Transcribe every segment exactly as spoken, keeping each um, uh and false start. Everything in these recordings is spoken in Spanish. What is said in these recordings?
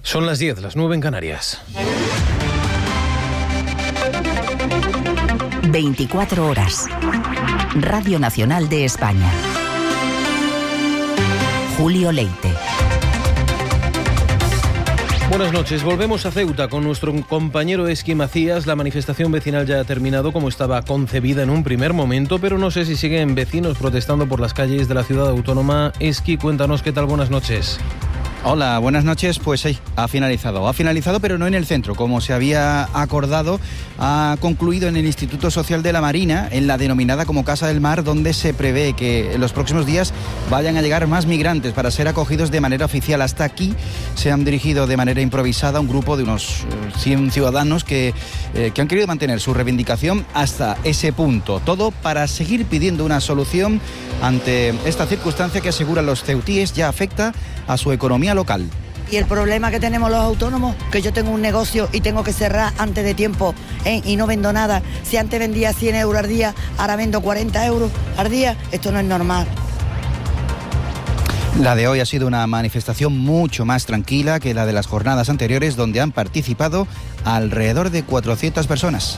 Son las diez, las nueve en Canarias. veinticuatro horas. Radio Nacional de España. Julio Leite. Buenas noches. Volvemos a Ceuta con nuestro compañero Esqui Macías. La manifestación vecinal ya ha terminado como estaba concebida en un primer momento, pero no sé si siguen vecinos protestando por las calles de la ciudad autónoma. Esqui, cuéntanos qué tal. Buenas noches. Hola, buenas noches. Pues sí, ha finalizado. Ha finalizado, pero no en el centro, como se había acordado. Ha concluido en el Instituto Social de la Marina, en la denominada como Casa del Mar, donde se prevé que en los próximos días vayan a llegar más migrantes para ser acogidos de manera oficial. Hasta aquí se han dirigido de manera improvisada un grupo de unos cien ciudadanos que, eh, que han querido mantener su reivindicación hasta ese punto. Todo para seguir pidiendo una solución ante esta circunstancia que, aseguran los ceutíes, ya afecta a su economía local. Y el problema que tenemos los autónomos, que yo tengo un negocio y tengo que cerrar antes de tiempo, ¿eh? Y no vendo nada. Si antes vendía cien euros al día, ahora vendo cuarenta euros al día. Esto no es normal. La de hoy ha sido una manifestación mucho más tranquila que la de las jornadas anteriores, donde han participado alrededor de cuatrocientas personas.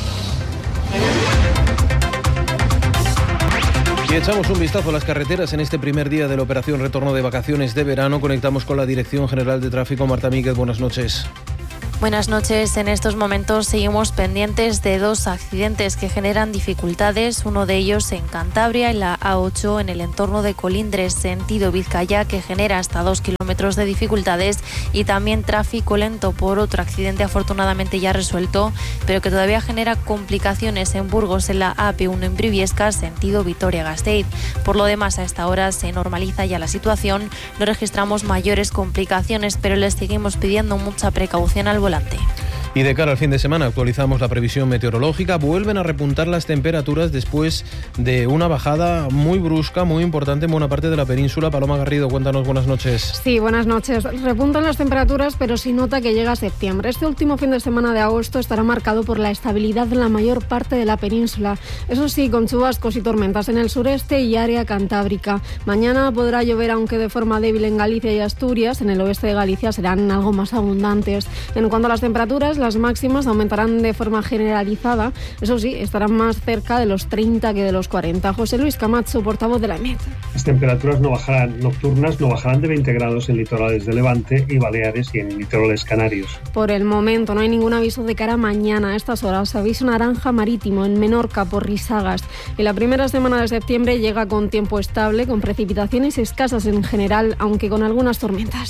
Y echamos un vistazo a las carreteras en este primer día de la operación Retorno de Vacaciones de Verano. Conectamos con la Dirección General de Tráfico. Marta Míguez, buenas noches. Buenas noches. En estos momentos seguimos pendientes de dos accidentes que generan dificultades. Uno de ellos en Cantabria, en la A ocho, en el entorno de Colindres, sentido Vizcaya, que genera hasta dos kilómetros de dificultades, y también tráfico lento por otro accidente afortunadamente ya resuelto, pero que todavía genera complicaciones en Burgos, en la A P uno en Briviesca, sentido Vitoria-Gasteiz. Por lo demás, a esta hora se normaliza ya la situación. No registramos mayores complicaciones, pero les seguimos pidiendo mucha precaución al volante. Y de cara al fin de semana actualizamos la previsión meteorológica. Vuelven a repuntar las temperaturas después de una bajada muy brusca, muy importante en buena parte de la península. Paloma Garrido, cuéntanos, buenas noches. Sí, buenas noches. Repuntan las temperaturas, pero sí nota que llega septiembre. Este último fin de semana de agosto estará marcado por la estabilidad en la mayor parte de la península. Eso sí, con chubascos y tormentas en el sureste y área cantábrica. Mañana podrá llover, aunque de forma débil, en Galicia y Asturias. En el oeste de Galicia serán algo más abundantes. En cuanto a las temperaturas, las máximas aumentarán de forma generalizada. Eso sí, estarán más cerca de los treinta que de los cuarenta. José Luis Camacho, portavoz de la E M E T. Las temperaturas no bajarán, nocturnas no bajarán de veinte grados en litorales de Levante y Baleares y en litorales canarios. Por el momento no hay ningún aviso de cara a mañana. A estas horas, aviso naranja marítimo en Menorca por risagas. Y la primera semana de septiembre llega con tiempo estable, con precipitaciones escasas en general, aunque con algunas tormentas.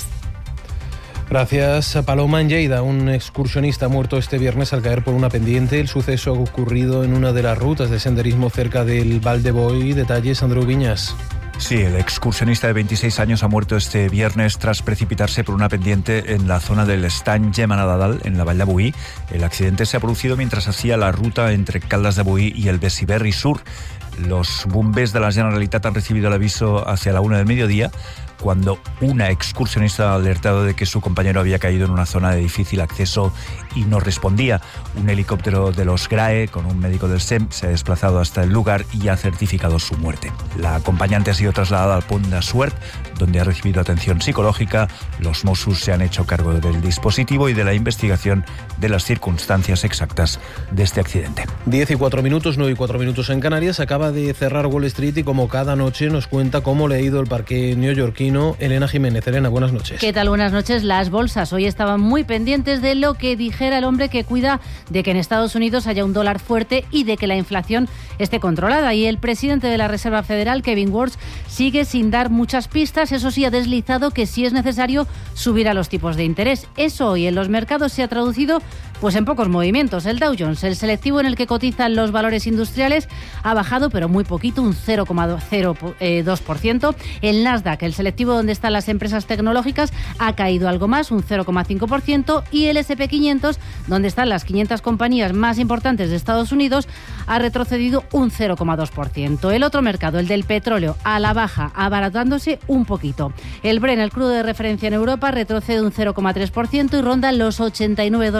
Gracias a Paloma. En Lleida, un excursionista ha muerto este viernes al caer por una pendiente. El suceso ha ocurrido en una de las rutas de senderismo cerca del Val de Boí. Detalles, Andreu Viñas. Sí, el excursionista de veintiséis años ha muerto este viernes tras precipitarse por una pendiente en la zona del Estany Gémena-Dadal, en la Vall de Boí. El accidente se ha producido mientras hacía la ruta entre Caldas de Boí y el Besiberri Sur. Los bombers de la Generalitat han recibido el aviso hacia la una del mediodía, cuando una excursionista ha alertado de que su compañero había caído en una zona de difícil acceso y no respondía. Un helicóptero de los GRAE con un médico del S E M se ha desplazado hasta el lugar y ha certificado su muerte. La acompañante ha sido trasladada al Pont de Suert, donde ha recibido atención psicológica. Los Mossos se han hecho cargo del dispositivo y de la investigación de las circunstancias exactas de este accidente. diez y cuatro minutos, nueve y cuatro minutos en Canarias. Acaba de cerrar Wall Street y, como cada noche, nos cuenta cómo le ha ido el parque neoyorquino Elena Jiménez. Elena, buenas noches. ¿Qué tal? Buenas noches. Las bolsas hoy estaban muy pendientes de lo que dijera el hombre que cuida de que en Estados Unidos haya un dólar fuerte y de que la inflación esté controlada. Y el presidente de la Reserva Federal, Kevin Warsh, sigue sin dar muchas pistas. Eso sí, ha deslizado que si es necesario subir a los tipos de interés. Eso hoy en los mercados se ha traducido pues en pocos movimientos. El Dow Jones, el selectivo en el que cotizan los valores industriales, ha bajado, pero muy poquito, un cero coma cero dos por ciento. El Nasdaq, el selectivo donde están las empresas tecnológicas, ha caído algo más, un cero coma cinco por ciento. Y el ese and pe quinientos, donde están las quinientas compañías más importantes de Estados Unidos, ha retrocedido un cero coma dos por ciento. El otro mercado, el del petróleo, a la baja, abaratándose un poquito. El Brent, el crudo de referencia en Europa, retrocede un cero coma tres por ciento y ronda los ochenta y nueve dólares por barril,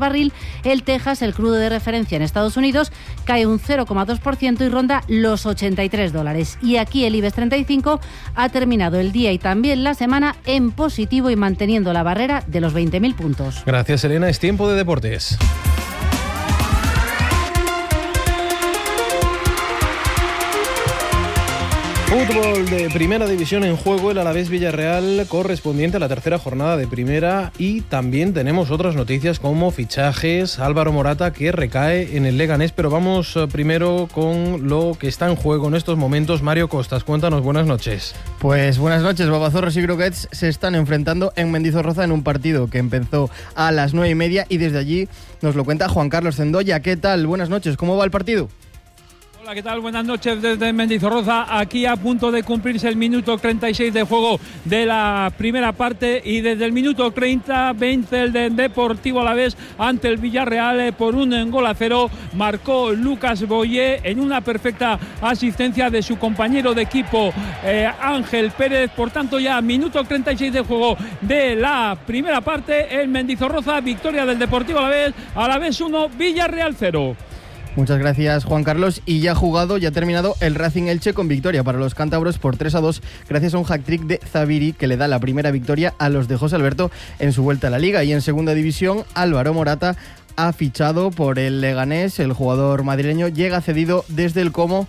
barril. El Texas, el crudo de referencia en Estados Unidos, cae un cero coma dos por ciento y ronda los ochenta y tres dólares. Y aquí el IBEX treinta y cinco ha terminado el día y también la semana en positivo y manteniendo la barrera de los veinte mil puntos. Gracias, Elena. Es tiempo de deportes. Fútbol de primera división en juego, el Alavés Villarreal correspondiente a la tercera jornada de primera, y también tenemos otras noticias como fichajes, Álvaro Morata que recae en el Leganés, pero vamos primero con lo que está en juego en estos momentos. Mario Costas, cuéntanos, buenas noches. Pues buenas noches, Babazorros y Croquets se están enfrentando en Mendizorroza en un partido que empezó a las nueve y media y desde allí nos lo cuenta Juan Carlos Zendoya. ¿Qué tal? Buenas noches, ¿cómo va el partido? Hola, ¿qué tal? Buenas noches desde Mendizorroza, aquí a punto de cumplirse el minuto treinta y seis de juego de la primera parte, y desde el minuto treinta vence el de Deportivo Alavés ante el Villarreal por un gol a cero. Marcó Lucas Boyé en una perfecta asistencia de su compañero de equipo eh, Ángel Pérez. Por tanto, ya minuto treinta y seis de juego de la primera parte, en Mendizorroza, victoria del Deportivo Alavés, Alavés uno, Villarreal cero. Muchas gracias, Juan Carlos. Y ya ha jugado, ya ha terminado el Racing Elche con victoria para los cántabros por tres a dos, gracias a un hat-trick de Zaviri que le da la primera victoria a los de José Alberto en su vuelta a la Liga. Y en segunda división, Álvaro Morata ha fichado por el Leganés. El jugador madrileño llega cedido desde el Como,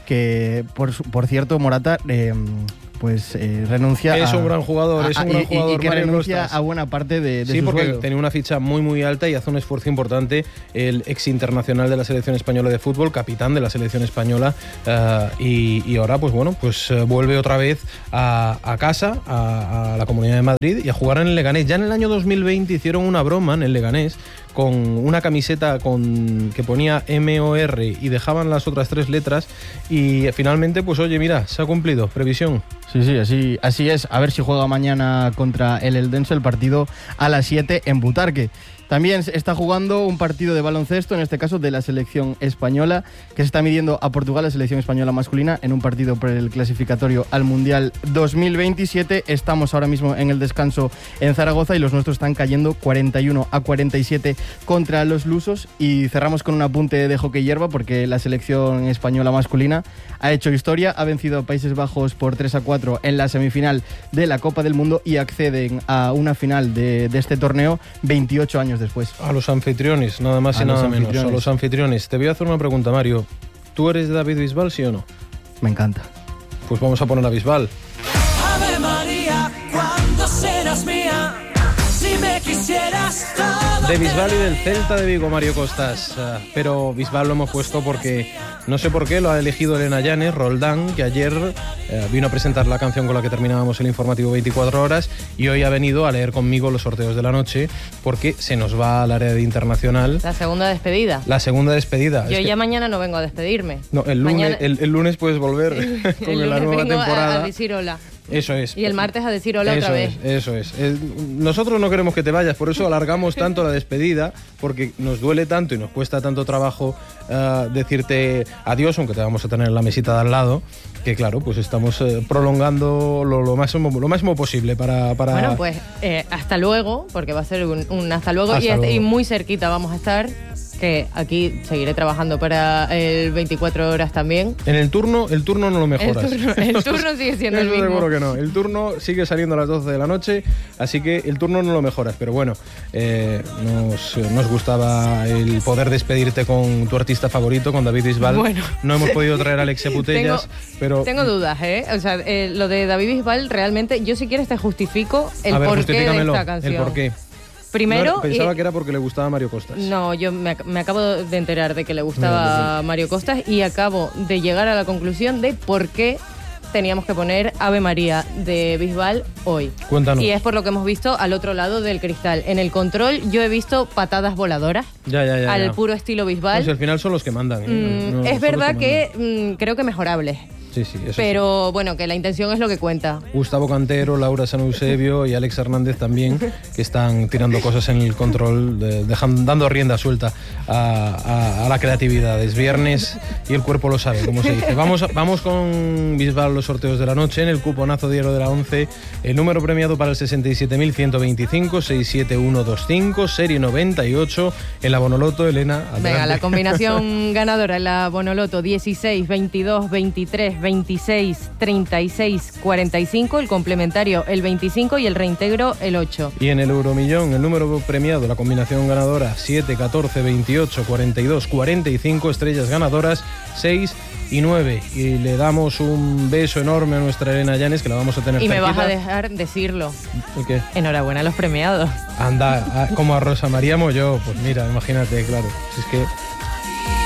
que por, por cierto, Morata... Eh, pues eh, renuncia es a, un gran jugador a, es un gran y, jugador y que Mario renuncia Costas. a buena parte de, de sí, su porque sueldo. Tenía una ficha muy muy alta y hace un esfuerzo importante el ex internacional de la selección española de fútbol, capitán de la selección española, uh, y, y ahora pues bueno pues uh, vuelve otra vez a, a casa, a, a la Comunidad de Madrid, y a jugar en el Leganés. Ya en el año dos mil veinte hicieron una broma en el Leganés con una camiseta con que ponía M O R y dejaban las otras tres letras, y finalmente pues oye, mira, se ha cumplido, previsión. Sí, sí, así, así es. A ver si juega mañana contra el Eldense, el partido a las siete en Butarque. También está jugando un partido de baloncesto, en este caso de la selección española, que se está midiendo a Portugal, la selección española masculina, en un partido por el clasificatorio al Mundial dos mil veintisiete. Estamos ahora mismo en el descanso en Zaragoza y los nuestros están cayendo cuarenta y uno a cuarenta y siete contra los lusos. Y cerramos con un apunte de hockey hierba, porque la selección española masculina ha hecho historia, ha vencido a Países Bajos por tres a cuatro en la semifinal de la Copa del Mundo y acceden a una final de, de este torneo veintiocho años después. A los anfitriones, nada más y nada menos. A los anfitriones. Te voy a hacer una pregunta, Mario. ¿Tú eres de David Bisbal, sí o no? Me encanta. Pues vamos a poner a Bisbal. Ave María, ¿cuándo serás mía? Si me quisieras todo. De Bisbal y del Celta de Vigo, Mario Costas. Uh, pero Bisbal lo hemos puesto porque no sé por qué lo ha elegido Elena Llanes, Roldán, que ayer uh, vino a presentar la canción con la que terminábamos el informativo veinticuatro horas, y hoy ha venido a leer conmigo los sorteos de la noche, porque se nos va al área de internacional. La segunda despedida. La segunda despedida. Yo es ya que... mañana no vengo a despedirme. No, el lunes, mañana... el, el lunes puedes volver con el la lunes nueva vengo temporada. A, a decir hola. Eso es. Y el martes a decir hola eso otra vez. Es, eso es. es. Nosotros no queremos que te vayas, por eso alargamos tanto la despedida, porque nos duele tanto y nos cuesta tanto trabajo uh, decirte adiós, aunque te vamos a tener en la mesita de al lado, que claro, pues estamos uh, prolongando lo, lo, máximo, lo máximo posible para... para... Bueno, pues eh, hasta luego, porque va a ser un, un hasta luego, hasta y, luego. y muy cerquita vamos a estar, que aquí seguiré trabajando para el veinticuatro horas también. En el turno, el turno no lo mejoras. El turno, el turno sigue siendo el Eso mismo. seguro que no. El turno sigue saliendo a las doce de la noche, así que el turno no lo mejoras. Pero bueno, eh, nos, nos gustaba el poder despedirte con tu artista favorito, con David Bisbal. Bueno. No hemos podido traer a Alexia Putellas, tengo, pero... Tengo dudas, ¿eh? O sea, eh, lo de David Bisbal, realmente, yo si quieres te justifico el a ver, porqué de esta el canción. porqué. Primero... No, pensaba y, que era porque le gustaba Mario Costas. No, yo me, me acabo de enterar de que le gustaba Mario Costas y acabo de llegar a la conclusión de por qué teníamos que poner Ave María de Bisbal hoy. Cuéntanos. Y es por lo que hemos visto al otro lado del cristal. En el control yo he visto patadas voladoras. Ya, ya, ya. Al ya. puro estilo Bisbal. Pues al final son los que mandan. ¿eh? Mm, no, es verdad que, que mm, creo que mejorables. Sí, Sí, sí, eso Pero sí. Bueno, que la intención es lo que cuenta. Gustavo Cantero, Laura San Eusebio y Alex Hernández también, que están tirando cosas en el control, de, dejando, dando rienda suelta a, a, a la creatividad. Es viernes y el cuerpo lo sabe, como se dice. Vamos, vamos con Bisbal, los sorteos de la noche. En el cuponazo diario de la once, el número premiado para el sesenta y siete mil ciento veinticinco, seis siete uno dos cinco, serie noventa y ocho. En la Bonoloto, Elena, adelante. Venga, la combinación ganadora en la Bonoloto: dieciséis, veintidós, veintitrés, veintiséis, treinta y seis, cuarenta y cinco, el complementario el veinticinco y el reintegro el ocho. Y en el Euromillón, el número premiado, la combinación ganadora siete, catorce, veintiocho, cuarenta y dos, cuarenta y cinco, estrellas ganadoras seis y nueve. Y le damos un beso enorme a nuestra Elena Llanes, que la vamos a tener Y cerquita. me vas a dejar decirlo. ¿El qué? Enhorabuena a los premiados. Anda, a, como a Rosa María Molló, pues mira, imagínate, claro. Si es que